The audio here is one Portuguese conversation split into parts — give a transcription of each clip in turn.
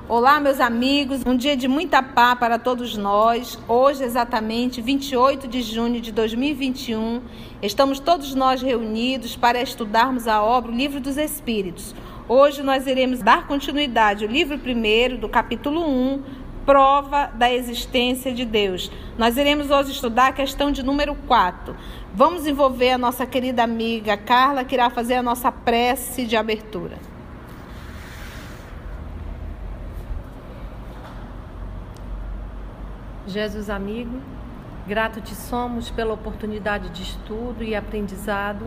Olá, meus amigos, um dia de muita paz para todos nós. Hoje, exatamente 28 de junho de 2021, estamos todos nós reunidos para estudarmos a obra O Livro dos Espíritos. Hoje nós iremos dar continuidade ao livro 1 do capítulo 1, Prova da Existência de Deus. Nós iremos hoje estudar a questão de número 4. Vamos envolver a nossa querida amiga Carla, que irá fazer a nossa prece de abertura. Jesus amigo, grato te somos pela oportunidade de estudo e aprendizado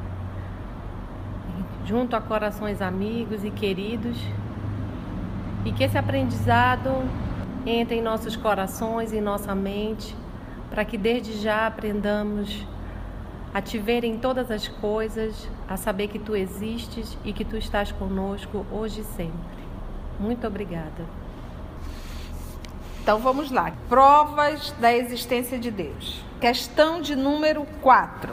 junto a corações amigos e queridos, e que esse aprendizado entre em nossos corações e em nossa mente, para que desde já aprendamos a te ver em todas as coisas, a saber que tu existes e que tu estás conosco hoje e sempre. Muito obrigada. Então vamos lá. Provas da existência de Deus. Questão de número 4.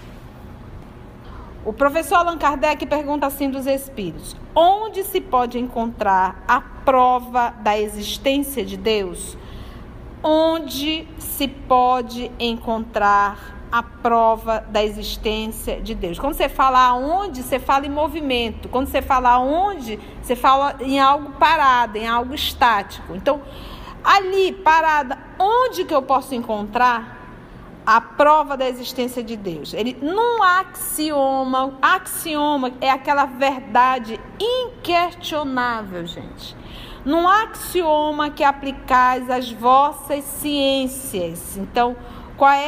O professor Allan Kardec pergunta assim dos espíritos: onde se pode encontrar a prova da existência de Deus? Onde se pode encontrar a prova da existência de Deus? Quando você fala aonde, você fala em movimento. Quando você fala aonde, você fala em algo parado, em algo estático. Então, ali, parada, onde que eu posso encontrar a prova da existência de Deus? Num axioma é aquela verdade inquestionável, gente. Num axioma que aplicais às vossas ciências. Então, qual é